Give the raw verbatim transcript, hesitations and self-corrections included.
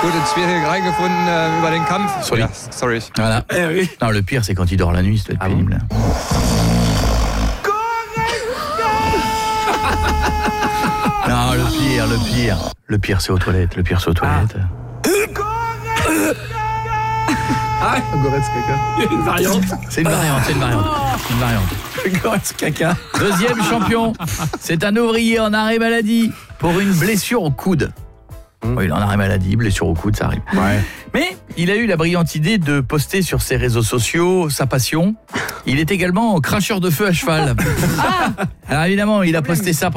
gut ins Spiel reingefunden äh, über den Kampf. Sorry. Ja, sorry. Voilà. Eh oui. Non, le pire, c'est quand il dort la nuit, ça doit être Ah pénible. Non, le pire, le pire. Le pire, c'est aux toilettes. Le pire, c'est aux toilettes. Ah, Goretzka. une variante. C'est une variante, c'est une variante. C'est une variante. Goretzka. Deuxième champion, c'est un ouvrier en arrêt maladie pour une blessure au coude. Oui, il est en arrêt maladie, blessure au coude, ça arrive. Ouais. Mais il a eu la brillante idée de poster sur ses réseaux sociaux sa passion. Il est également cracheur de feu à cheval. Alors évidemment, il a posté ça